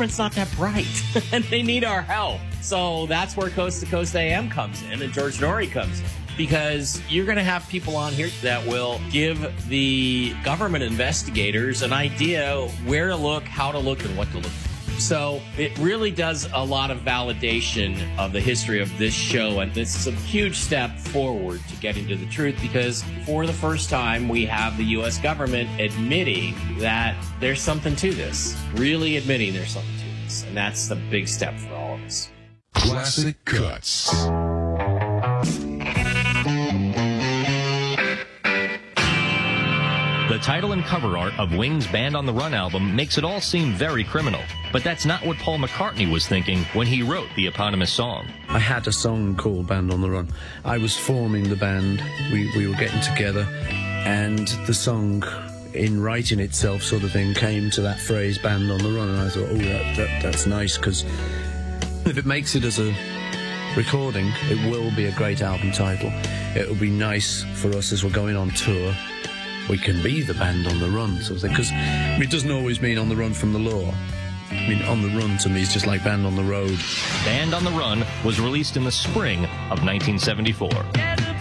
government's not that bright, and they need our help. So that's where Coast to Coast AM comes in, and George Noory comes in. Because you're going to have people on here that will give the government investigators an idea where to look, how to look, and what to look for. So it really does a lot of validation of the history of this show, and this is a huge step forward to getting to the truth, because for the first time we have the U.S. government admitting that there's something to this, really admitting there's something to this, and that's the big step for all of us. Classic Cuts. The title and cover art of Wings' Band on the Run album makes it all seem very criminal. But that's not what Paul McCartney was thinking when he wrote the eponymous song. I had a song called Band on the Run. I was forming the band. We were getting together. And the song, in writing itself sort of thing, came to that phrase, Band on the Run. And I thought, oh, that's nice, because if it makes it as a recording, it will be a great album title. It will be nice for us as we're going on tour. We can be the band on the run, sort of thing. Because it doesn't always mean on the run from the law. I mean, on the run to me is just like band on the road. Band on the Run was released in the spring of 1974.